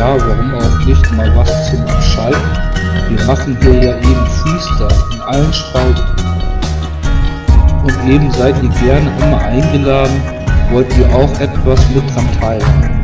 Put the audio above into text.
ja, warum auch nicht mal was zum Abschalten? Wir machen hier ja eben Freestyle in allen Spalten. Und eben seid ihr gerne immer eingeladen, wollt ihr auch etwas mit dran teilen.